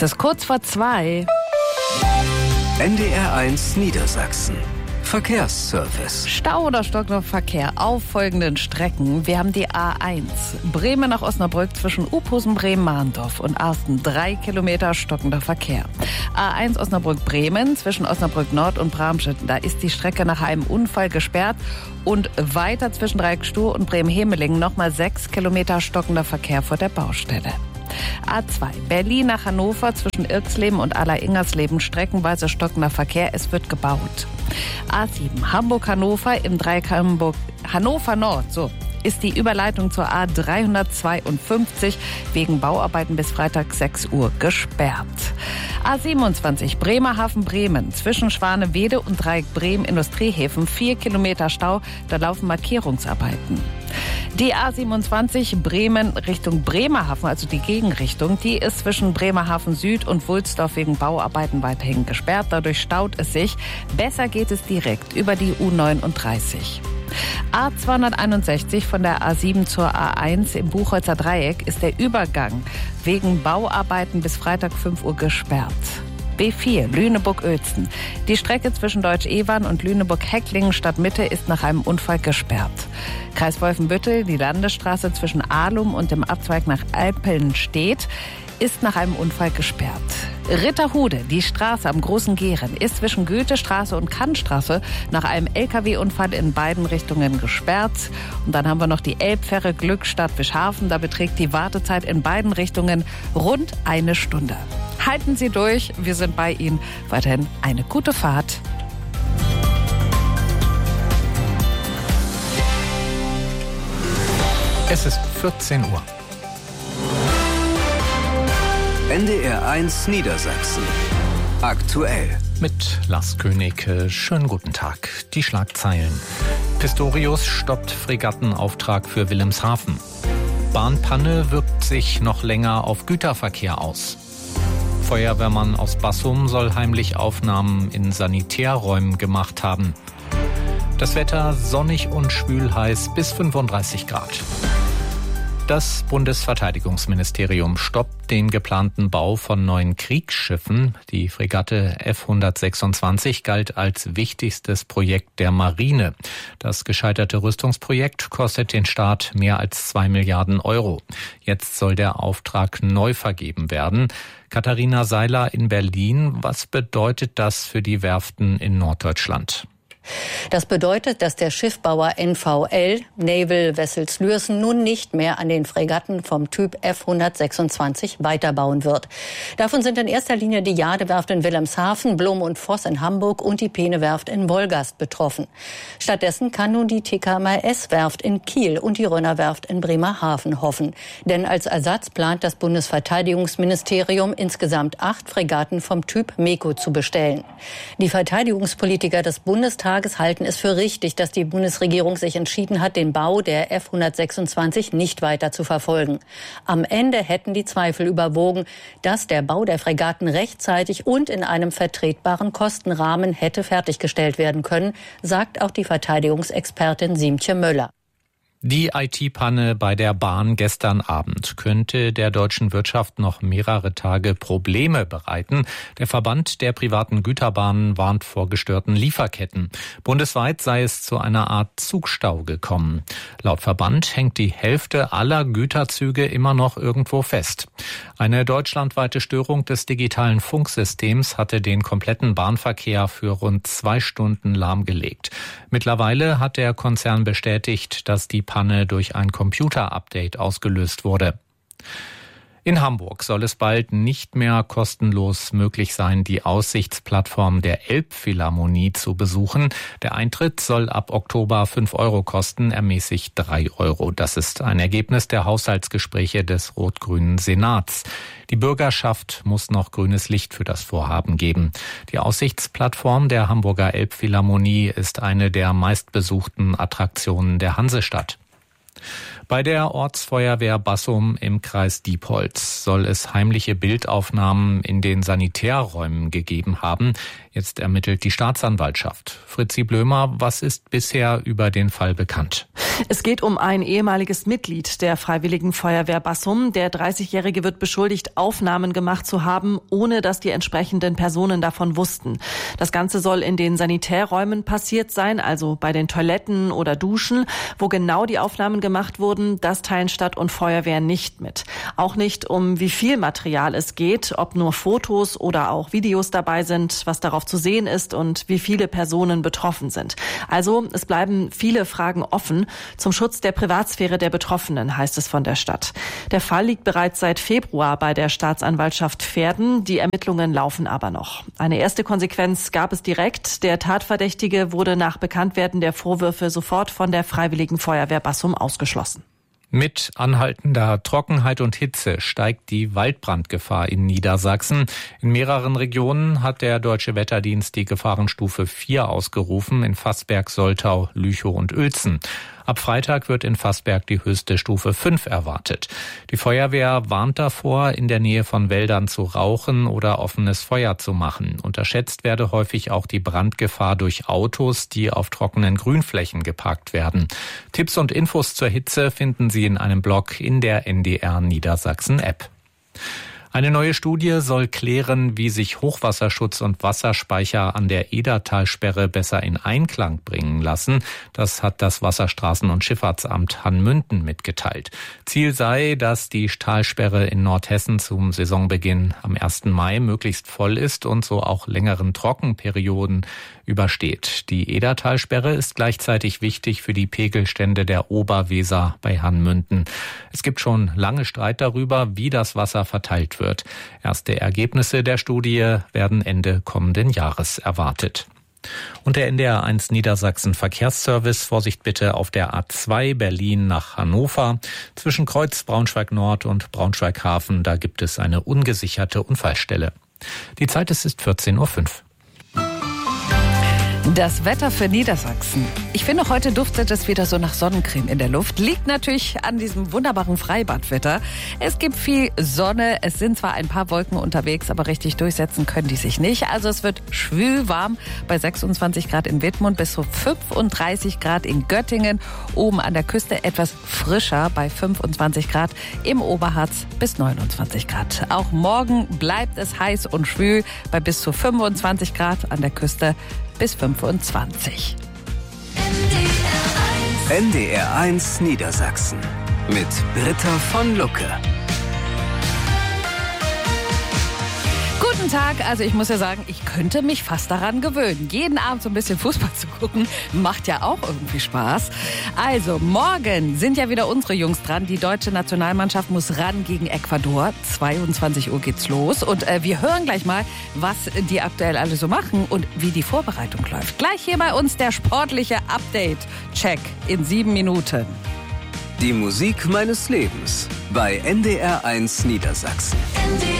Es ist kurz vor 2. NDR1 Niedersachsen. Verkehrsservice. Stau oder stockender Verkehr auf folgenden Strecken. Wir haben die A1. Bremen nach Osnabrück zwischen Uphusen, Bremen-Mahndorf und Arsten. 3 Kilometer stockender Verkehr. A1 Osnabrück-Bremen zwischen Osnabrück Nord und Bramstedt. Da ist die Strecke nach einem Unfall gesperrt. Und weiter zwischen Dreieckstuhl und Bremen-Hemelingen nochmal 6 Kilometer stockender Verkehr vor der Baustelle. A2 Berlin nach Hannover zwischen Irxleben und Aller-Ingersleben streckenweise stockender Verkehr. Es wird gebaut. A7 Hamburg-Hannover im Dreieck Hannover Nord. Ist die Überleitung zur A352 wegen Bauarbeiten bis Freitag 6 Uhr gesperrt. A27 Bremerhaven-Bremen zwischen Schwanewede und Dreieck Bremen Industriehäfen 4 Kilometer Stau, da laufen Markierungsarbeiten. Die A27 Bremen Richtung Bremerhaven, also die Gegenrichtung, die ist zwischen Bremerhaven Süd und Wulsdorf wegen Bauarbeiten weiterhin gesperrt. Dadurch staut es sich. Besser geht es direkt über die U39. A261 von der A7 zur A1 im Buchholzer Dreieck ist der Übergang wegen Bauarbeiten bis Freitag 5 Uhr gesperrt. B4 Lüneburg-Uelzen. Die Strecke zwischen Deutsch-Evern und Lüneburg-Hecklingen Stadtmitte ist nach einem Unfall gesperrt. Kreis Wolfenbüttel, die Landesstraße zwischen Ahlum und dem Abzweig nach Alpelnstedt ist nach einem Unfall gesperrt. Ritterhude, die Straße am Großen Gehren, ist zwischen Goethestraße und Kannstraße nach einem LKW-Unfall in beiden Richtungen gesperrt. Und dann haben wir noch die Elbfähre Glückstadt-Wischhafen. Da beträgt die Wartezeit in beiden Richtungen rund 1 Stunde. Halten Sie durch, wir sind bei Ihnen. Weiterhin eine gute Fahrt. Es ist 14 Uhr. NDR1 Niedersachsen. Aktuell. Mit Lars König. Schönen guten Tag. Die Schlagzeilen. Pistorius stoppt Fregattenauftrag für Wilhelmshaven. Bahnpanne wirkt sich noch länger auf Güterverkehr aus. Feuerwehrmann aus Bassum soll heimlich Aufnahmen in Sanitärräumen gemacht haben. Das Wetter sonnig und schwül-heiß bis 35 Grad. Das Bundesverteidigungsministerium stoppt den geplanten Bau von neuen Kriegsschiffen. Die Fregatte F-126 galt als wichtigstes Projekt der Marine. Das gescheiterte Rüstungsprojekt kostet den Staat mehr als 2 Milliarden Euro. Jetzt soll der Auftrag neu vergeben werden. Katharina Seiler in Berlin. Was bedeutet das für die Werften in Norddeutschland? Das bedeutet, dass der Schiffbauer NVL, Naval Vessels Lürsen, nun nicht mehr an den Fregatten vom Typ F-126 weiterbauen wird. Davon sind in erster Linie die Jadewerft in Wilhelmshaven, Blum und Voss in Hamburg und die Peene-Werft in Wolgast betroffen. Stattdessen kann nun die TKMS-Werft in Kiel und die Rönner-Werft in Bremerhaven hoffen. Denn als Ersatz plant das Bundesverteidigungsministerium insgesamt 8 Fregatten vom Typ MEKO zu bestellen. Die Verteidigungspolitiker des Bundestages halten es für richtig, dass die Bundesregierung sich entschieden hat, den Bau der F-126 nicht weiter zu verfolgen. Am Ende hätten die Zweifel überwogen, dass der Bau der Fregatten rechtzeitig und in einem vertretbaren Kostenrahmen hätte fertiggestellt werden können, sagt auch die Verteidigungsexpertin Siemtje Möller. Die IT-Panne bei der Bahn gestern Abend könnte der deutschen Wirtschaft noch mehrere Tage Probleme bereiten. Der Verband der privaten Güterbahnen warnt vor gestörten Lieferketten. Bundesweit sei es zu einer Art Zugstau gekommen. Laut Verband hängt die Hälfte aller Güterzüge immer noch irgendwo fest. Eine deutschlandweite Störung des digitalen Funksystems hatte den kompletten Bahnverkehr für rund 2 Stunden lahmgelegt. Mittlerweile hat der Konzern bestätigt, dass die Panne durch ein Computer-Update ausgelöst wurde. In Hamburg soll es bald nicht mehr kostenlos möglich sein, die Aussichtsplattform der Elbphilharmonie zu besuchen. Der Eintritt soll ab Oktober 5 Euro kosten, ermäßigt 3 Euro. Das ist ein Ergebnis der Haushaltsgespräche des rot-grünen Senats. Die Bürgerschaft muss noch grünes Licht für das Vorhaben geben. Die Aussichtsplattform der Hamburger Elbphilharmonie ist eine der meistbesuchten Attraktionen der Hansestadt. Bei der Ortsfeuerwehr Bassum im Kreis Diepholz soll es heimliche Bildaufnahmen in den Sanitärräumen gegeben haben. Jetzt ermittelt die Staatsanwaltschaft. Fritzi Blömer, was ist bisher über den Fall bekannt? Es geht um ein ehemaliges Mitglied der Freiwilligen Feuerwehr Bassum. Der 30-Jährige wird beschuldigt, Aufnahmen gemacht zu haben, ohne dass die entsprechenden Personen davon wussten. Das Ganze soll in den Sanitärräumen passiert sein, also bei den Toiletten oder Duschen. Wo genau die Aufnahmen gemacht wurden, das teilen Stadt und Feuerwehr nicht mit. Auch nicht, um wie viel Material es geht, ob nur Fotos oder auch Videos dabei sind, was darauf zu sehen ist und wie viele Personen betroffen sind. Also es bleiben viele Fragen offen. Zum Schutz der Privatsphäre der Betroffenen, heißt es von der Stadt. Der Fall liegt bereits seit Februar bei der Staatsanwaltschaft Verden. Die Ermittlungen laufen aber noch. Eine erste Konsequenz gab es direkt. Der Tatverdächtige wurde nach Bekanntwerden der Vorwürfe sofort von der Freiwilligen Feuerwehr Bassum ausgeschlossen. Mit anhaltender Trockenheit und Hitze steigt die Waldbrandgefahr in Niedersachsen. In mehreren Regionen hat der Deutsche Wetterdienst die Gefahrenstufe 4 ausgerufen, in Vassberg, Soltau, Lüchow und Uelzen. Ab Freitag wird in Vassberg die höchste Stufe 5 erwartet. Die Feuerwehr warnt davor, in der Nähe von Wäldern zu rauchen oder offenes Feuer zu machen. Unterschätzt werde häufig auch die Brandgefahr durch Autos, die auf trockenen Grünflächen geparkt werden. Tipps und Infos zur Hitze finden Sie in einem Blog in der NDR Niedersachsen App. Eine neue Studie soll klären, wie sich Hochwasserschutz und Wasserspeicher an der Edertalsperre besser in Einklang bringen lassen. Das hat das Wasserstraßen- und Schifffahrtsamt Hanmünden mitgeteilt. Ziel sei, dass die Talsperre in Nordhessen zum Saisonbeginn am 1. Mai möglichst voll ist und so auch längeren Trockenperioden übersteht. Die Edertalsperre ist gleichzeitig wichtig für die Pegelstände der Oberweser bei Hanmünden. Es gibt schon lange Streit darüber, wie das Wasser verteilt wird. Erste Ergebnisse der Studie werden Ende kommenden Jahres erwartet. Und der NDR 1 Niedersachsen Verkehrsservice, Vorsicht bitte auf der A2 Berlin nach Hannover. Zwischen Kreuz Braunschweig Nord und Braunschweig Hafen, da gibt es eine ungesicherte Unfallstelle. Die Zeit ist 14:05 Uhr. Das Wetter für Niedersachsen. Ich finde, heute duftet es wieder so nach Sonnencreme in der Luft. Liegt natürlich an diesem wunderbaren Freibadwetter. Es gibt viel Sonne. Es sind zwar ein paar Wolken unterwegs, aber richtig durchsetzen können die sich nicht. Also es wird schwülwarm bei 26 Grad in Wittmund bis zu 35 Grad in Göttingen. Oben an der Küste etwas frischer bei 25 Grad. Im Oberharz bis 29 Grad. Auch morgen bleibt es heiß und schwül bei bis zu 25 Grad an der Küste bis 25. NDR 1 Niedersachsen mit Britta von Lucke. Guten Tag, also ich muss ja sagen, ich könnte mich fast daran gewöhnen. Jeden Abend so ein bisschen Fußball zu gucken, macht ja auch irgendwie Spaß. Also morgen sind ja wieder unsere Jungs dran. Die deutsche Nationalmannschaft muss ran gegen Ecuador. 22 Uhr geht's los und wir hören gleich mal, was die aktuell alle so machen und wie die Vorbereitung läuft. Gleich hier bei uns der sportliche Update-Check in 7 Minuten. Die Musik meines Lebens bei NDR 1 Niedersachsen.